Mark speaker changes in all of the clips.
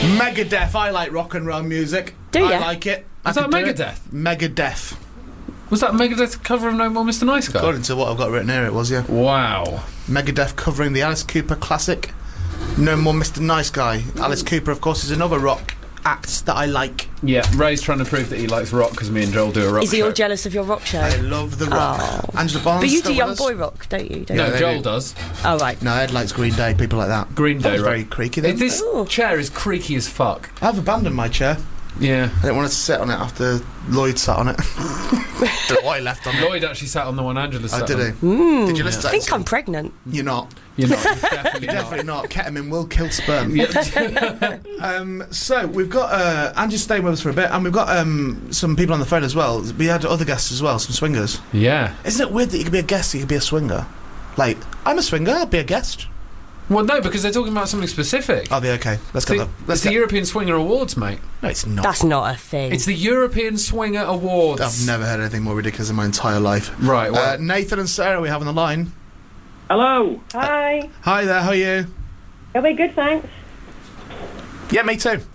Speaker 1: Megadeth. I like rock and roll music.
Speaker 2: Do ya?
Speaker 1: I like it.
Speaker 3: Is that Megadeth?
Speaker 1: Megadeth.
Speaker 3: Was that Megadeth cover of No More Mr. Nice Guy?
Speaker 1: According to what I've got written here, it was, yeah.
Speaker 3: Wow.
Speaker 1: Megadeth covering the Alice Cooper classic, No More Mr. Nice Guy. Alice Cooper, of course, is another rock act that I like.
Speaker 3: Yeah, Ray's trying to prove that he likes rock because me and Joel do a rock
Speaker 2: Is he
Speaker 3: show.
Speaker 2: all jealous of your rock show?
Speaker 1: I love the rock.
Speaker 2: Oh.
Speaker 1: Angela Barnes.
Speaker 2: But you
Speaker 1: still
Speaker 2: do
Speaker 1: with
Speaker 2: young
Speaker 1: us?
Speaker 2: boy rock, don't you?
Speaker 3: No,
Speaker 1: they
Speaker 3: Joel
Speaker 1: do.
Speaker 3: does.
Speaker 2: Oh, right.
Speaker 1: No, Ed likes Green Day, people like that.
Speaker 3: Green Day,
Speaker 1: That was
Speaker 3: right?
Speaker 1: very creaky then.
Speaker 3: This
Speaker 2: Ooh.
Speaker 3: chair is creaky as fuck.
Speaker 1: I've abandoned my chair.
Speaker 3: Yeah.
Speaker 1: I didn't want to sit on it after Lloyd sat on it. Don't know why he left on it.
Speaker 3: Lloyd actually sat on the one Angela sat
Speaker 1: Oh, did he?
Speaker 3: on.
Speaker 1: Did you listen to
Speaker 2: I
Speaker 1: that?
Speaker 2: think I'm pregnant.
Speaker 1: You're not.
Speaker 3: You're not. You're definitely
Speaker 1: You're
Speaker 3: not.
Speaker 1: definitely not. Ketamine will kill sperm.
Speaker 3: Yeah.
Speaker 1: So we've got Angie's staying with us for a bit, and we've got some people on the phone as well. We had other guests as well, some swingers.
Speaker 3: Yeah.
Speaker 1: Isn't it weird that you could be a guest, you could be a swinger? Like, I'm a swinger, I'll be a guest.
Speaker 3: Well, no, because they're talking about something specific.
Speaker 1: I'll be okay. Let's
Speaker 3: It's
Speaker 1: go.
Speaker 3: the, it's the European Swinger Awards, mate.
Speaker 1: No, it's not.
Speaker 2: That's not a thing.
Speaker 3: It's the European Swinger Awards.
Speaker 1: I've never heard anything more ridiculous in my entire life.
Speaker 3: Right, well,
Speaker 1: Nathan and Sarah we have on the line.
Speaker 4: Hello.
Speaker 5: Hi.
Speaker 1: Hi there, how are you?
Speaker 5: Are we good, thanks?
Speaker 1: Yeah, me too.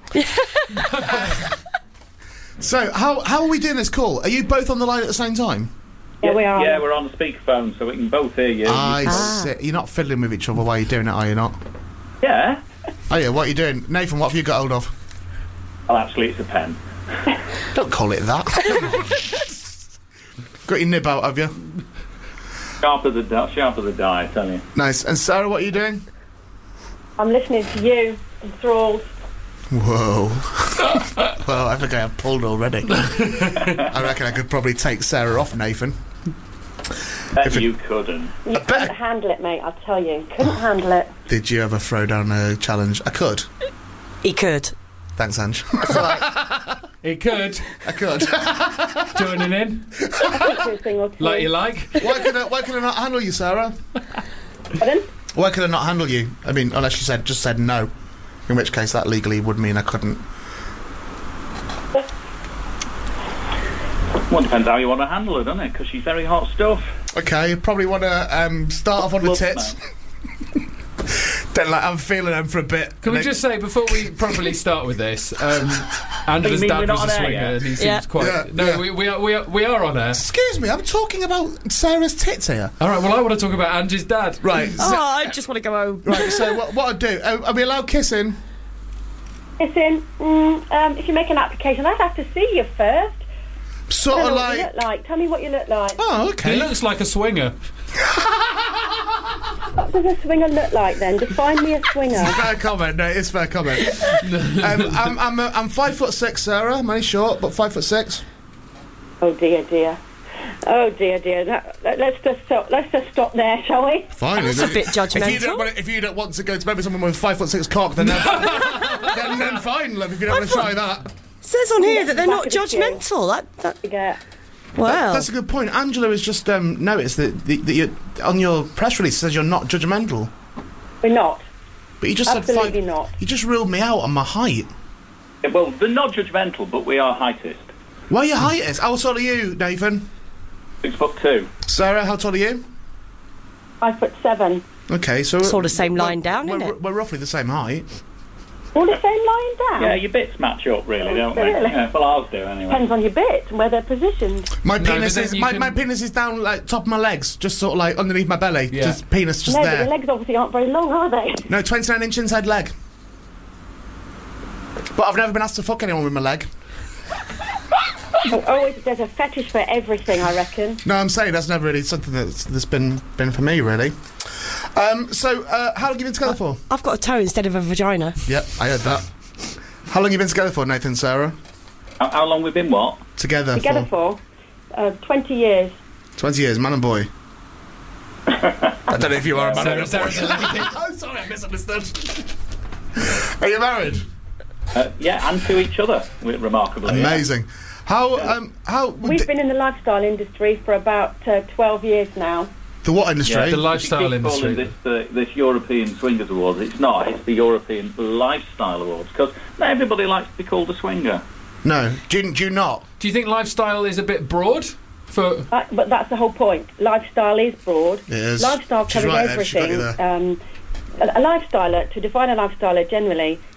Speaker 1: So, how are we doing this call? Are you both on the line at the same time?
Speaker 5: Yeah, we are.
Speaker 4: Yeah, we're on the speakerphone, so we can both hear you.
Speaker 1: I see. You're not fiddling with each other while you're doing it, are you not?
Speaker 4: Yeah.
Speaker 1: Oh yeah, what are you doing? Nathan, what have you got hold of?
Speaker 4: Well, actually, it's a pen.
Speaker 1: Don't call it that. Got your nib out, have you?
Speaker 4: Sharp as a die, I tell you.
Speaker 1: Nice. And Sarah, what are you doing?
Speaker 5: I'm listening to you, enthralled.
Speaker 1: Whoa. Well, I think I have pulled already. I reckon I could probably take Sarah off Nathan.
Speaker 4: Bet you couldn't.
Speaker 5: You couldn't handle it, mate, I'll tell you. Couldn't handle it.
Speaker 1: Did you ever throw down a challenge? I could.
Speaker 2: He could.
Speaker 1: Thanks, Ange.
Speaker 2: That's all right.
Speaker 3: it could.
Speaker 1: I could.
Speaker 3: Joining in.
Speaker 5: Do a thing or two.
Speaker 3: Like you like.
Speaker 1: Why can I not handle you, Sarah?
Speaker 5: Pardon?
Speaker 1: Why can I not handle you? I mean, unless you just said no. In which case, that legally would mean I couldn't.
Speaker 4: Well, depends how you want to handle her, doesn't it? Because she's very hot stuff.
Speaker 1: Okay, you probably want to start off on the
Speaker 4: Love
Speaker 1: tits. Then, like, I'm feeling them for a bit.
Speaker 3: Can we just say, before we properly start with this, Angela's
Speaker 4: You mean we're
Speaker 3: dad was
Speaker 4: not
Speaker 3: a
Speaker 4: on air
Speaker 3: swinger
Speaker 4: yet?
Speaker 3: and he seems
Speaker 2: Yeah.
Speaker 3: quite...
Speaker 1: Yeah,
Speaker 3: no,
Speaker 1: yeah.
Speaker 3: we are on air.
Speaker 1: Excuse me, I'm talking about Sarah's tits here.
Speaker 3: All right, well, I want to talk about Angie's dad.
Speaker 1: Right.
Speaker 2: Oh, I just want to go home.
Speaker 1: Right, so what I'd do, are we allowed kissing?
Speaker 5: Listen, if you make an application, I'd have to see you first.
Speaker 1: Sort
Speaker 5: Tell
Speaker 1: of
Speaker 5: me what you
Speaker 1: like...
Speaker 5: look like. Tell me what you look like.
Speaker 1: Oh,
Speaker 3: He
Speaker 1: okay.
Speaker 3: looks like a swinger.
Speaker 5: What does a swinger look like then? Define me a swinger.
Speaker 1: Fair comment, no, it's fair comment. I'm 5'6", Sarah. I'm only short, but 5'6".
Speaker 5: Oh dear, dear. Oh dear, dear. Let's just stop there, shall we?
Speaker 1: Fine.
Speaker 2: That's a bit judgmental.
Speaker 1: If you don't want to go to bed with someone with 5'6" cock, then then fine, love. If you don't want to try that.
Speaker 2: It says on here that they're not
Speaker 5: Back of the queue.
Speaker 2: judgmental. That
Speaker 5: Yeah.
Speaker 2: wow.
Speaker 1: That's a good point. Angela has just noticed that you on your press release it says you're not judgmental,
Speaker 5: We're not.
Speaker 1: but you just
Speaker 5: Absolutely
Speaker 1: said
Speaker 5: not.
Speaker 1: You just ruled me out on my height.
Speaker 4: Yeah, well, they're not judgmental, but we are heightist.
Speaker 1: Well, your height is. How tall are you, Nathan?
Speaker 4: 6'2".
Speaker 1: Sarah, how tall are you?
Speaker 5: 5'7".
Speaker 1: Okay, so
Speaker 2: Sort of same line down,
Speaker 1: we're,
Speaker 2: isn't it?
Speaker 1: We're roughly the same height.
Speaker 5: All the same lying down?
Speaker 4: Yeah, your bits match up, really, don't they?
Speaker 5: Really?
Speaker 4: Yeah, well, ours do, anyway.
Speaker 5: Depends on your bit and where they're positioned.
Speaker 1: My
Speaker 3: No,
Speaker 1: penis
Speaker 3: but then
Speaker 1: is
Speaker 3: you
Speaker 1: my
Speaker 3: can-
Speaker 1: penis is down like top of my legs, just sort of like underneath my belly.
Speaker 3: Yeah.
Speaker 1: Just penis just
Speaker 5: No, but
Speaker 1: there.
Speaker 5: your legs obviously aren't very long, are they?
Speaker 1: No, 29-inch inside leg. But I've never been asked to fuck anyone with my leg.
Speaker 5: There's a fetish for everything, I reckon.
Speaker 1: No, I'm saying that's never really something that's been for me, really. So, how long have you been together for?
Speaker 2: I've got a toe instead of a vagina.
Speaker 1: Yep, I heard that. How long have you been together for, Nathan and Sarah?
Speaker 4: How long we've been what?
Speaker 1: Together
Speaker 5: for 20 years.
Speaker 1: 20 years, man and boy. I don't know if you are a man or a boy.
Speaker 3: Sarah's a lady.
Speaker 1: I'm sorry, I misunderstood. Are you married?
Speaker 4: Yeah, and to each other, remarkably.
Speaker 1: Amazing. How
Speaker 5: We've been in the lifestyle industry for about 12 years now.
Speaker 1: the what industry?
Speaker 4: Yeah,
Speaker 3: The lifestyle
Speaker 4: you keep calling
Speaker 3: industry.
Speaker 4: this European Swingers Awards. It's not. It's the European Lifestyle Awards, because not everybody likes to be called a swinger.
Speaker 1: No, do you not?
Speaker 3: Do you think lifestyle is a bit broad? For
Speaker 5: But that's the whole point. Lifestyle is broad.
Speaker 1: It is.
Speaker 5: Lifestyle
Speaker 1: She's
Speaker 5: covers
Speaker 1: right there, she's got
Speaker 5: everything.
Speaker 1: you there.
Speaker 5: A lifestyler, to define a lifestyler generally,